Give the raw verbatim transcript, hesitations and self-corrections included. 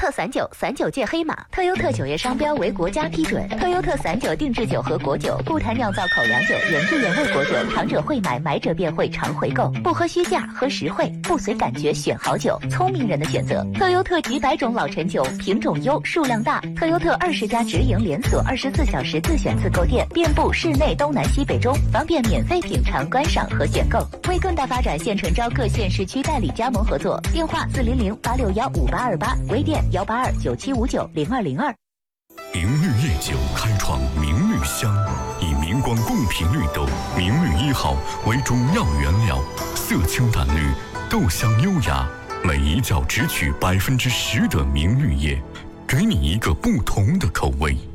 特散酒，散酒界黑马。特优特酒业商标为国家批准。特优特散酒定制酒和果酒，不谈酿造口粮酒，原汁原味果酒，尝者会买，买者便会常回购。不喝虚价，喝实惠，不随感觉选好酒，聪明人的选择。特优特几百种老陈酒，品种优，数量大。特优特二十家直营连锁，二十四小时自选自购店，遍布市内东南西北中，方便免费品尝、观赏和选购。为更大发展，现诚招各县市区代理加盟合作，电话四零零八六幺五八二八，微店幺八二九七五九零二零二。 明绿夜酒开创明绿香，以明光贡品绿豆明绿一号为主要原料，色清淡绿，豆香优雅，每一窖只取百分之十的明绿叶，给你一个不同的口味。